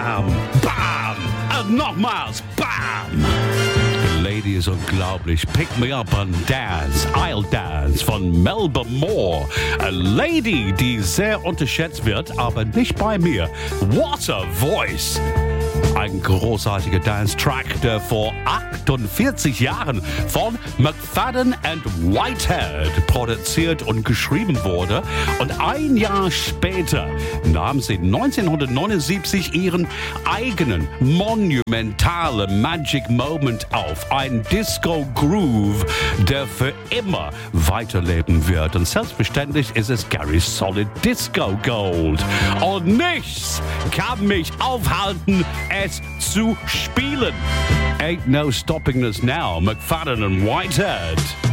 Bam! Bam! Nochmals! Bam! The Lady ist unglaublich. Pick Me Up and Dance, I'll Dance von Melba Moore. A Lady, die sehr unterschätzt wird, aber nicht bei mir. What a Voice! Ein großartiger Dance-Track, der vor 48 Jahren von McFadden and Whitehead produziert und geschrieben wurde. Und ein Jahr später nahmen sie 1979 ihren eigenen monumentalen Magic Moment auf. Ein Disco-Groove, der für immer weiterleben wird. Und selbstverständlich ist es Gary's Solid Disco Gold. Und nichts kann mich aufhalten, es zu spielen. Ain't no stopping us now, McFadden and Whitehead.